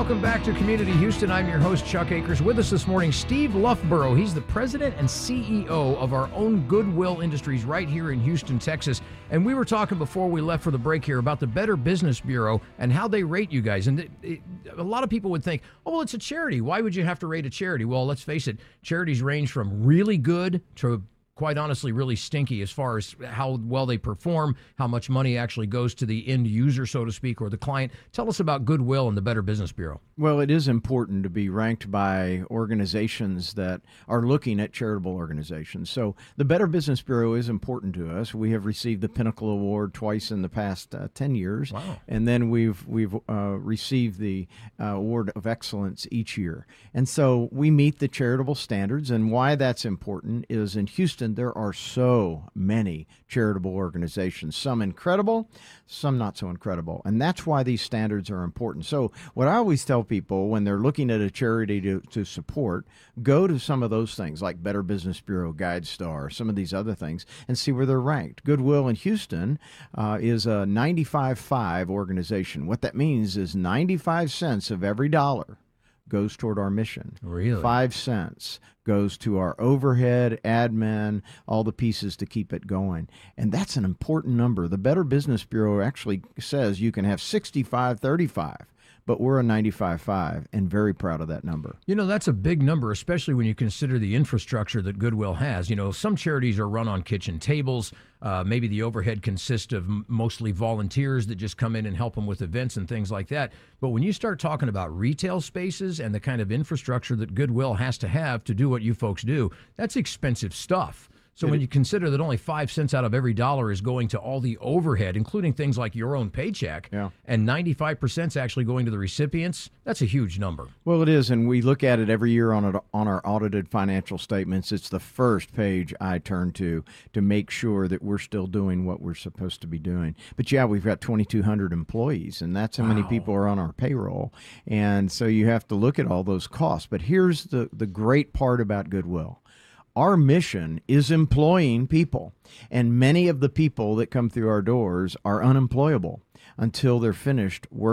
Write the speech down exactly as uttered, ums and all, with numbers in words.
Welcome back to Community Houston. I'm your host, Chuck Akers. With us this morning, Steve Loughborough. He's the president and C E O of our own Goodwill Industries right here in Houston, Texas. And we were talking before we left for the break here about the Better Business Bureau and how they rate you guys. And it, it, a lot of people would think, oh, well, it's a charity. Why would you have to rate a charity? Well, let's face it, charities range from really good to, quite honestly, really stinky as far as how well they perform, how much money actually goes to the end user, so to speak, or the client. Tell us about Goodwill and the Better Business Bureau. Well, it is important to be ranked by organizations that are looking at charitable organizations. So the Better Business Bureau is important to us. We have received the Pinnacle Award twice in the past uh, ten years. Wow. And then we've we've uh, received the uh, Award of Excellence each year. And so we meet the charitable standards. And why that's important is in Houston, there are so many charitable organizations, some incredible, some not so incredible. And that's why these standards are important. So what I always tell people when they're looking at a charity to, to support, go to some of those things like Better Business Bureau, GuideStar, some of these other things, and see where they're ranked. Goodwill in Houston uh, is a ninety-five five organization. What that means is ninety-five cents of every dollar goes toward our mission. Really? Five cents goes to our overhead, admin, all the pieces to keep it going. And that's an important number. The Better Business Bureau actually says you can have sixty-five thirty-five. But we're a ninety-five five and very proud of that number. You know, that's a big number, especially when you consider the infrastructure that Goodwill has. You know, some charities are run on kitchen tables. Uh, maybe the overhead consists of m- mostly volunteers that just come in and help them with events and things like that. But when you start talking about retail spaces and the kind of infrastructure that Goodwill has to have to do what you folks do, that's expensive stuff. So when you consider that only five cents out of every dollar is going to all the overhead, including things like your own paycheck, yeah. and ninety-five percent is actually going to the recipients, that's a huge number. Well, it is, and we look at it every year on it, on our audited financial statements. It's the first page I turn to to make sure that we're still doing what we're supposed to be doing. But yeah, we've got twenty-two hundred employees, and that's how Wow. many people are on our payroll. And so you have to look at all those costs. But here's the, the great part about Goodwill. Our mission is employing people, and many of the people that come through our doors are unemployable until they're finished working.